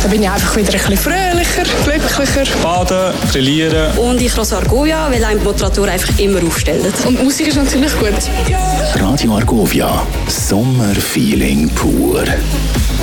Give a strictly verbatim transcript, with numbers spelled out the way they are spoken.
Da bin ich einfach wieder ein bisschen fröhlicher, glücklicher. Baden, grillieren. Und ich höre Argovia, weil einem die Temperatur einfach immer aufstellt. Und die Musik ist natürlich gut. Radio Argovia, Sommerfeeling pur.